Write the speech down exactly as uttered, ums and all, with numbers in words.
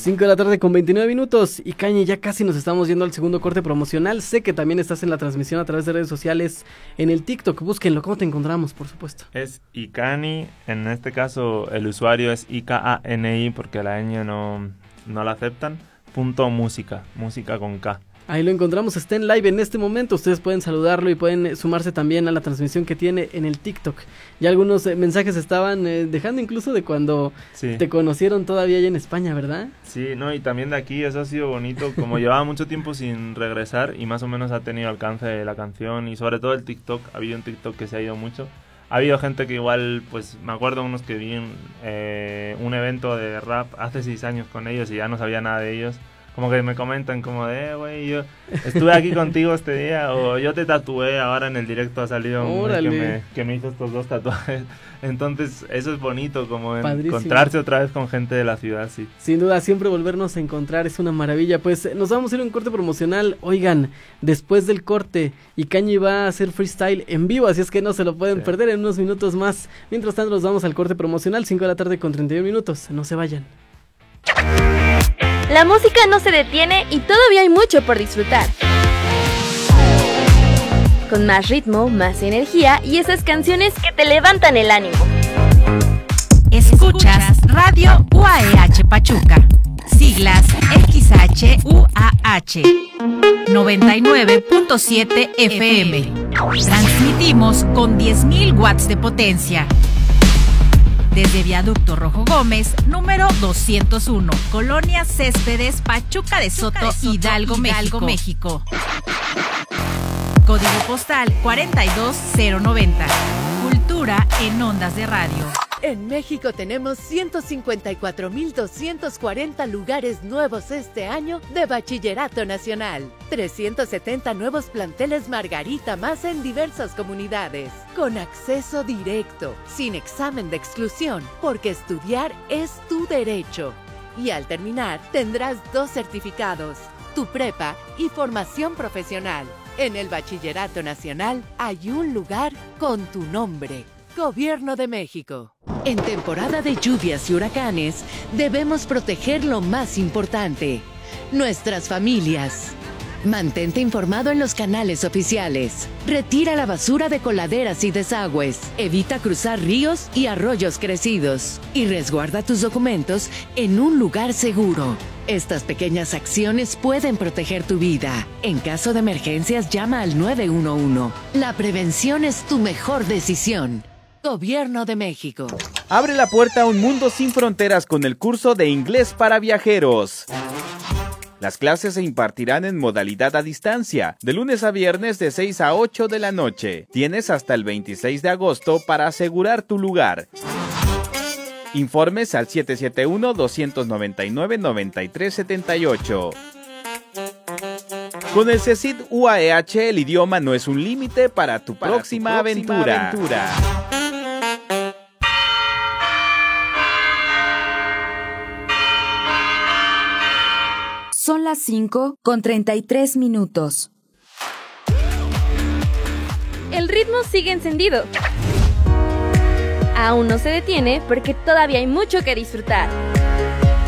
cinco de la tarde con veintinueve minutos. Y Cañi, ya casi nos estamos yendo al segundo corte promocional. Sé que también estás en la transmisión a través de redes sociales en el TikTok. Búsquenlo. ¿Cómo te encontramos, por supuesto? Es Icani. En este caso el usuario es I K A N I porque la ñ no, no la aceptan. Punto música. Música con K. Ahí lo encontramos, está en live en este momento. Ustedes pueden saludarlo y pueden sumarse también a la transmisión que tiene en el TikTok. Ya algunos eh, mensajes estaban eh, dejando incluso de cuando sí. te conocieron todavía allá en España, ¿verdad? Sí, no, y también de aquí, eso ha sido bonito. Como llevaba mucho tiempo sin regresar y más o menos ha tenido alcance la canción y sobre todo el TikTok. Ha habido un TikTok que se ha ido mucho. Ha habido gente que igual, pues me acuerdo unos que vi en eh, un evento de rap hace seis años con ellos y ya no sabía nada de ellos. Como que me comentan como de, eh, güey, yo estuve aquí contigo este día, o yo te tatué, ahora en el directo ha salido un güey que me, que me hizo estos dos tatuajes. Entonces, eso es bonito, como encontrarse otra vez con gente de la ciudad, sí. Sin duda, siempre volvernos a encontrar es una maravilla. Pues nos vamos a ir a un corte promocional. Oigan, después del corte, Icañi va a hacer freestyle en vivo, así es que no se lo pueden sí. perder en unos minutos más. Mientras tanto, nos vamos al corte promocional, cinco de la tarde con treinta y un minutos. No se vayan. La música no se detiene y todavía hay mucho por disfrutar. Con más ritmo, más energía y esas canciones que te levantan el ánimo. Escuchas Radio U A E H Pachuca. Siglas X H U A H noventa y nueve punto siete F M. Transmitimos con diez mil watts de potencia. Desde Viaducto Rojo Gómez, número doscientos uno, Colonia Céspedes, Pachuca de Soto, Pachuca de Soto Hidalgo, Hidalgo, México. México. Código postal cuarenta y dos cero noventa. Cultura en ondas de radio. En México tenemos ciento cincuenta y cuatro mil doscientos cuarenta lugares nuevos este año de Bachillerato Nacional. trescientos setenta nuevos planteles Margarita más en diversas comunidades. Con acceso directo, sin examen de exclusión, porque estudiar es tu derecho. Y al terminar, tendrás dos certificados, tu prepa y formación profesional. En el Bachillerato Nacional hay un lugar con tu nombre. Gobierno de México. En temporada de lluvias y huracanes, debemos proteger lo más importante, nuestras familias. Mantente informado en los canales oficiales. Retira la basura de coladeras y desagües. Evita cruzar ríos y arroyos crecidos. Y resguarda tus documentos en un lugar seguro. Estas pequeñas acciones pueden proteger tu vida. En caso de emergencias, llama al nueve uno uno. La prevención es tu mejor decisión. Gobierno de México. Abre la puerta a un mundo sin fronteras con el curso de inglés para viajeros. Las clases se impartirán en modalidad a distancia, de lunes a viernes de seis a ocho de la noche. Tienes hasta el veintiséis de agosto para asegurar tu lugar. Informes al siete siete uno, dos nueve nueve, nueve tres siete ocho. Con el CECIT U A E H, el idioma no es un límite para tu para próxima, tu próxima aventura. aventura. Son las cinco con treinta y tres minutos. El ritmo sigue encendido. Aún no se detiene porque todavía hay mucho que disfrutar.